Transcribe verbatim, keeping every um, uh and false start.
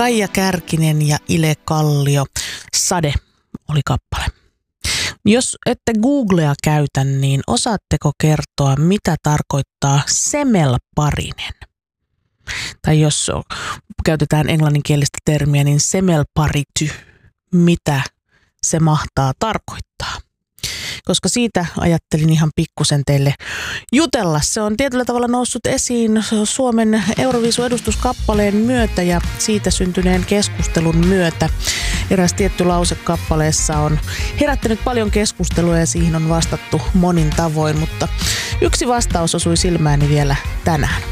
Kaija Kärkinen ja Ile Kallio. Sade oli kappale. Jos ette Googlea käytä, niin osaatteko kertoa, mitä tarkoittaa semelparinen? Tai jos käytetään englanninkielistä termiä, niin semelparity. Mitä se mahtaa tarkoittaa? Koska siitä ajattelin ihan pikkusen teille jutella. Se on tietyllä tavalla noussut esiin Suomen Euroviisu-edustuskappaleen myötä ja siitä syntyneen keskustelun myötä. Eräs tietty lause kappaleessa on herättänyt paljon keskustelua ja siihen on vastattu monin tavoin, mutta yksi vastaus osui silmääni vielä tänään.